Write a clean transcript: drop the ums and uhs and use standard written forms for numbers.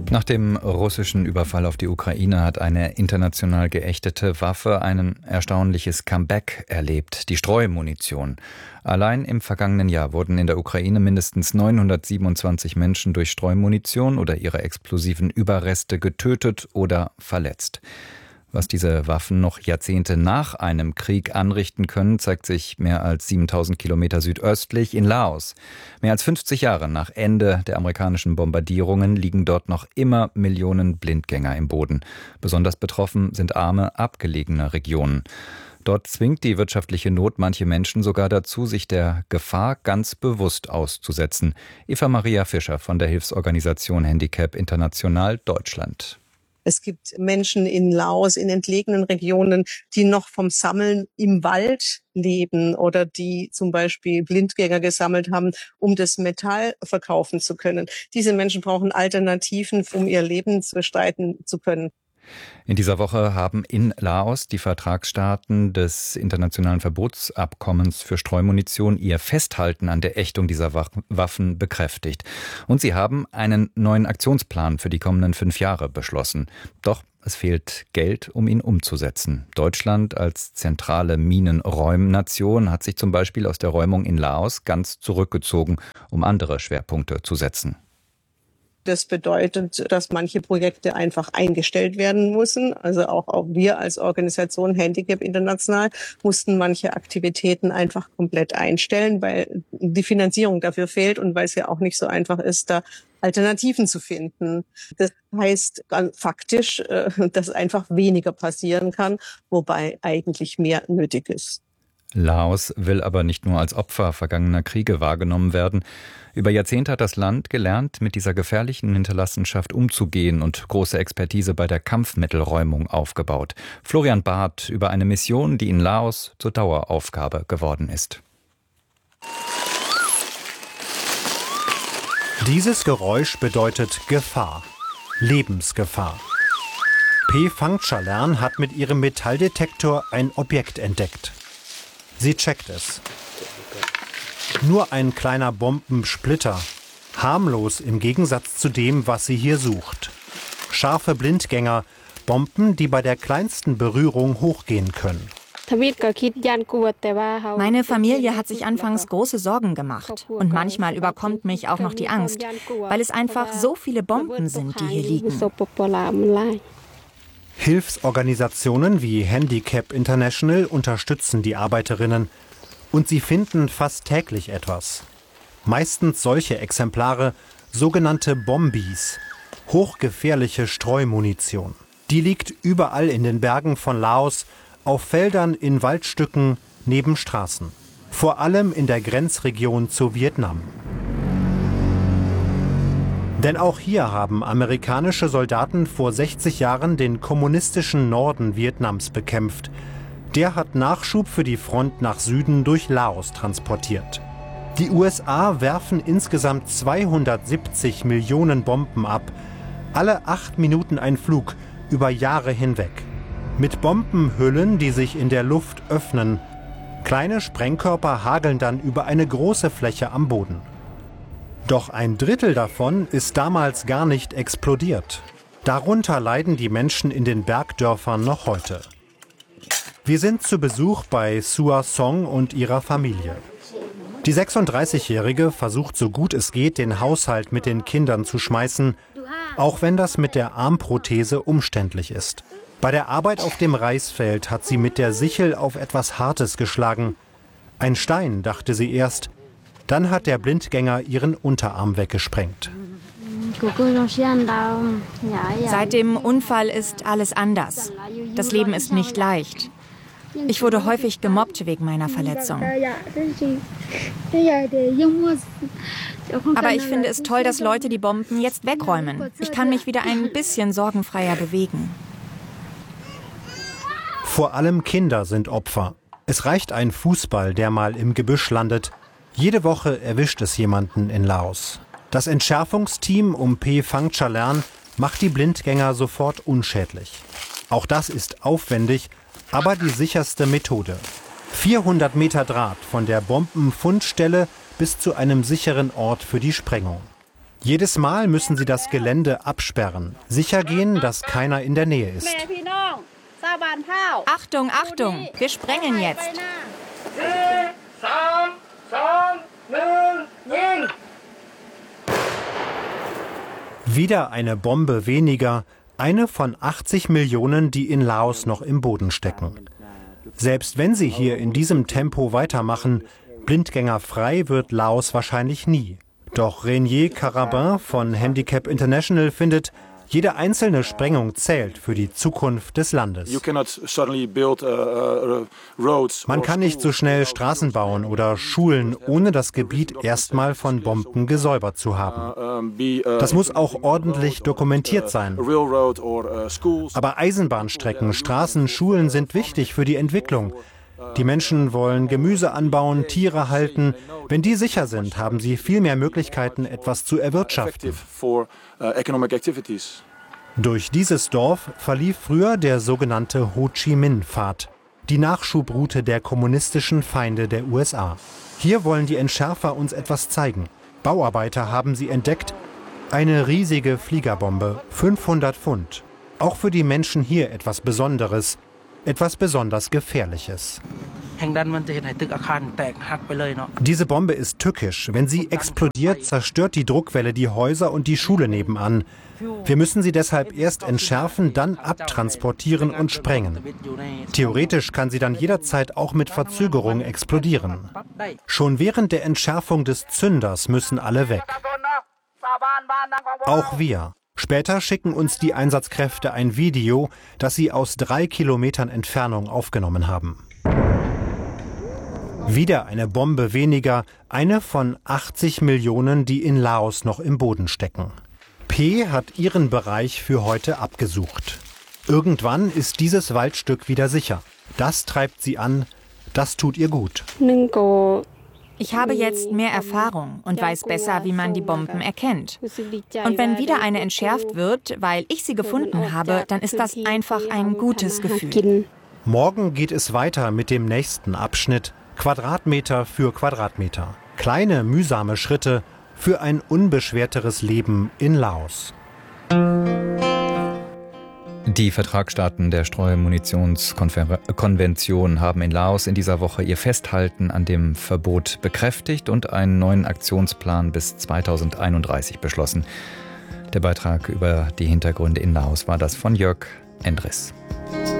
Nach dem russischen Überfall auf die Ukraine hat eine international geächtete Waffe ein erstaunliches Comeback erlebt, die Streumunition. Allein im vergangenen Jahr wurden in der Ukraine mindestens 927 Menschen durch Streumunition oder ihre explosiven Überreste getötet oder verletzt. Was diese Waffen noch Jahrzehnte nach einem Krieg anrichten können, zeigt sich mehr als 7000 Kilometer südöstlich in Laos. Mehr als 50 Jahre nach Ende der amerikanischen Bombardierungen liegen dort noch immer Millionen Blindgänger im Boden. Besonders betroffen sind arme, abgelegene Regionen. Dort zwingt die wirtschaftliche Not manche Menschen sogar dazu, sich der Gefahr ganz bewusst auszusetzen. Eva Maria Fischer von der Hilfsorganisation Handicap International Deutschland. Es gibt Menschen in Laos, in entlegenen Regionen, die noch vom Sammeln im Wald leben oder die zum Beispiel Blindgänger gesammelt haben, um das Metall verkaufen zu können. Diese Menschen brauchen Alternativen, um ihr Leben bestreiten zu können. In dieser Woche haben in Laos die Vertragsstaaten des internationalen Verbotsabkommens für Streumunition ihr Festhalten an der Ächtung dieser Waffen bekräftigt. Und sie haben einen neuen Aktionsplan für die kommenden 5 Jahre beschlossen. Doch es fehlt Geld, um ihn umzusetzen. Deutschland als zentrale Minenräumnation hat sich zum Beispiel aus der Räumung in Laos ganz zurückgezogen, um andere Schwerpunkte zu setzen. Das bedeutet, dass manche Projekte einfach eingestellt werden müssen. Also auch wir als Organisation Handicap International mussten manche Aktivitäten einfach komplett einstellen, weil die Finanzierung dafür fehlt und weil es ja auch nicht so einfach ist, da Alternativen zu finden. Das heißt faktisch, dass einfach weniger passieren kann, wobei eigentlich mehr nötig ist. Laos will aber nicht nur als Opfer vergangener Kriege wahrgenommen werden. Über Jahrzehnte hat das Land gelernt, mit dieser gefährlichen Hinterlassenschaft umzugehen und große Expertise bei der Kampfmittelräumung aufgebaut. Florian Barth über eine Mission, die in Laos zur Daueraufgabe geworden ist. Dieses Geräusch bedeutet Gefahr, Lebensgefahr. P. Phangchalerm hat mit ihrem Metalldetektor ein Objekt entdeckt. Sie checkt es. Nur ein kleiner Bombensplitter. Harmlos im Gegensatz zu dem, was sie hier sucht. Scharfe Blindgänger, Bomben, die bei der kleinsten Berührung hochgehen können. Meine Familie hat sich anfangs große Sorgen gemacht. Und manchmal überkommt mich auch noch die Angst, weil es einfach so viele Bomben sind, die hier liegen. Hilfsorganisationen wie Handicap International unterstützen die Arbeiterinnen. Und sie finden fast täglich etwas. Meistens solche Exemplare, sogenannte Bombis, hochgefährliche Streumunition. Die liegt überall in den Bergen von Laos, auf Feldern, in Waldstücken, neben Straßen. Vor allem in der Grenzregion zu Vietnam. Denn auch hier haben amerikanische Soldaten vor 60 Jahren den kommunistischen Norden Vietnams bekämpft. Der hat Nachschub für die Front nach Süden durch Laos transportiert. Die USA werfen insgesamt 270 Millionen Bomben ab. Alle 8 Minuten ein Flug, über Jahre hinweg. Mit Bombenhüllen, die sich in der Luft öffnen. Kleine Sprengkörper hageln dann über eine große Fläche am Boden. Doch 1/3 davon ist damals gar nicht explodiert. Darunter leiden die Menschen in den Bergdörfern noch heute. Wir sind zu Besuch bei Sua Song und ihrer Familie. Die 36-Jährige versucht so gut es geht, den Haushalt mit den Kindern zu schmeißen, auch wenn das mit der Armprothese umständlich ist. Bei der Arbeit auf dem Reisfeld hat sie mit der Sichel auf etwas Hartes geschlagen. Ein Stein, dachte sie erst. Dann hat der Blindgänger ihren Unterarm weggesprengt. Seit dem Unfall ist alles anders. Das Leben ist nicht leicht. Ich wurde häufig gemobbt wegen meiner Verletzung. Aber ich finde es toll, dass Leute die Bomben jetzt wegräumen. Ich kann mich wieder ein bisschen sorgenfreier bewegen. Vor allem Kinder sind Opfer. Es reicht ein Fußball, der mal im Gebüsch landet. Jede Woche erwischt es jemanden in Laos. Das Entschärfungsteam um P. Phangchalerm macht die Blindgänger sofort unschädlich. Auch das ist aufwendig, aber die sicherste Methode. 400 Meter Draht von der Bombenfundstelle bis zu einem sicheren Ort für die Sprengung. Jedes Mal müssen sie das Gelände absperren, sicher gehen, dass keiner in der Nähe ist. Achtung, Achtung, wir sprengen jetzt. Wieder eine Bombe weniger, eine von 80 Millionen, die in Laos noch im Boden stecken. Selbst wenn sie hier in diesem Tempo weitermachen, blindgängerfrei wird Laos wahrscheinlich nie. Doch Renier Carabin von Handicap International findet, jede einzelne Sprengung zählt für die Zukunft des Landes. Man kann nicht so schnell Straßen bauen oder Schulen, ohne das Gebiet erstmal von Bomben gesäubert zu haben. Das muss auch ordentlich dokumentiert sein. Aber Eisenbahnstrecken, Straßen, Schulen sind wichtig für die Entwicklung. Die Menschen wollen Gemüse anbauen, Tiere halten. Wenn die sicher sind, haben sie viel mehr Möglichkeiten, etwas zu erwirtschaften. Durch dieses Dorf verlief früher der sogenannte Ho-Chi-Minh-Pfad, die Nachschubroute der kommunistischen Feinde der USA. Hier wollen die Entschärfer uns etwas zeigen. Bauarbeiter haben sie entdeckt. Eine riesige Fliegerbombe, 500 Pfund. Auch für die Menschen hier etwas Besonderes. Etwas besonders Gefährliches. Diese Bombe ist tückisch. Wenn sie explodiert, zerstört die Druckwelle die Häuser und die Schule nebenan. Wir müssen sie deshalb erst entschärfen, dann abtransportieren und sprengen. Theoretisch kann sie dann jederzeit auch mit Verzögerung explodieren. Schon während der Entschärfung des Zünders müssen alle weg. Auch wir. Später schicken uns die Einsatzkräfte ein Video, das sie aus 3 Kilometern Entfernung aufgenommen haben. Wieder eine Bombe weniger, eine von 80 Millionen, die in Laos noch im Boden stecken. P hat ihren Bereich für heute abgesucht. Irgendwann ist dieses Waldstück wieder sicher. Das treibt sie an, das tut ihr gut. Ich habe jetzt mehr Erfahrung und weiß besser, wie man die Bomben erkennt. Und wenn wieder eine entschärft wird, weil ich sie gefunden habe, dann ist das einfach ein gutes Gefühl. Morgen geht es weiter mit dem nächsten Abschnitt, Quadratmeter für Quadratmeter. Kleine, mühsame Schritte für ein unbeschwerteres Leben in Laos. Die Vertragsstaaten der Streumunitionskonvention haben in Laos in dieser Woche ihr Festhalten an dem Verbot bekräftigt und einen neuen Aktionsplan bis 2031 beschlossen. Der Beitrag über die Hintergründe in Laos war das von Jörg Endres.